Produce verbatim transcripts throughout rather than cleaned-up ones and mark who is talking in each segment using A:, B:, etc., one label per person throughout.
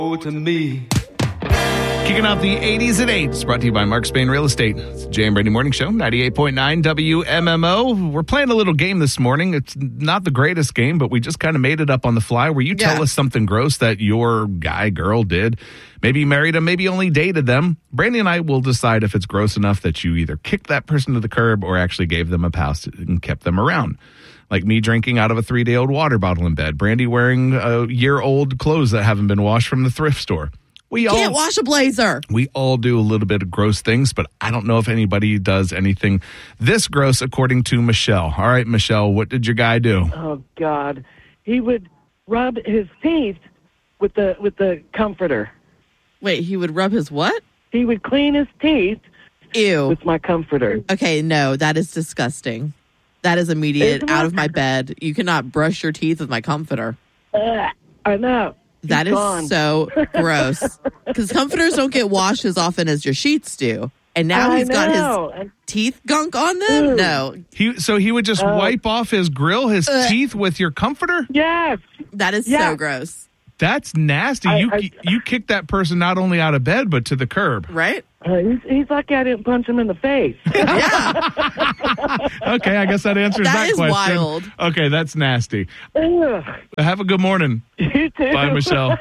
A: to me.
B: Kicking off the eighties at eight. It's brought to you by Mark Spain Real Estate. It's the Jay and Brady Morning Show, ninety-eight point nine W M M O. We're playing a little game this morning. It's not the greatest game, but we just kind of made it up on the fly where you tell
C: Yeah.
B: us something gross that your guy, girl did. Maybe you married them, maybe you only dated them. Brandy and I will decide if it's gross enough that you either kicked that person to the curb or actually gave them a pass and kept them around. Like me drinking out of a three-day-old water bottle in bed. Brandy wearing a year-old clothes that haven't been washed from the thrift store. We all
C: Can't wash a blazer.
B: We all do a little bit of gross things, but I don't know if anybody does anything this gross, according to Michelle. All right, Michelle, what did your guy do?
D: Oh, God. He would rub his teeth with the with the comforter.
C: Wait, he would rub his what?
D: He would clean his teeth
C: Ew.
D: with my comforter.
C: Okay, no, that is disgusting. That is immediate.
D: Isn't
C: Out
D: it?
C: of my bed. You cannot brush your teeth with my comforter.
D: Ugh, I know.
C: That
D: He's
C: is
D: gone.
C: so gross. Because comforters don't get washed as often as your sheets do. And now
D: I
C: he's got
D: know.
C: his teeth gunk on them?
D: Ew.
C: No.
B: He so he would just
D: Uh,
B: wipe off his grill, his
C: uh,
B: teeth with your comforter?
D: Yes.
C: That is
D: Yeah.
C: so gross.
B: That's nasty.
D: I-
B: you
D: I-
B: you kicked that person not only out of bed but to the curb.
C: Right?
D: Uh, he's, he's lucky I didn't punch him in the face.
C: Yeah.
B: Okay, I guess that answers that,
C: That is
B: question.
C: wild.
B: Okay, that's nasty.
D: Ugh.
B: Have a good morning.
D: You too.
B: Bye, Michelle.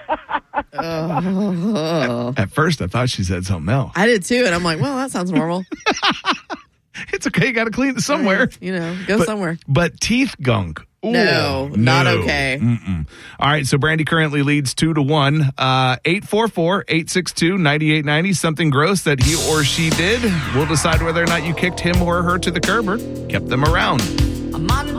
C: Oh.
B: At first, I thought she said something else.
C: I did too. And I'm like, well, that sounds normal.
B: It's okay. You got to clean it somewhere.
C: You know, go
B: But-
C: somewhere.
B: But teeth gunk. Ooh,
C: No, not okay.
B: Mm-mm. All right, so Brandy currently leads two to one. Uh, eight four four, eight six two, nine eight nine zero. Something gross that he or she did. We'll decide whether or not you kicked him or her to the curb or kept them around.
E: I'm on